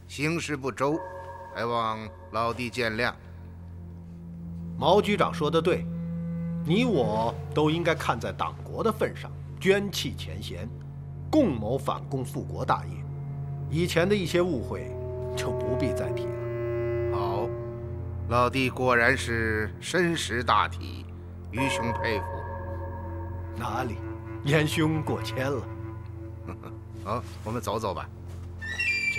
行事不周，还望老弟见谅。 毛局长说的对，你我都应该看在党国的份上，捐弃前嫌，共谋反攻复国大业。以前的一些误会就不必再提了。 好，老弟果然是深识大体，愚兄佩服。 哪里，严兄过谦了。 好，我们走走吧。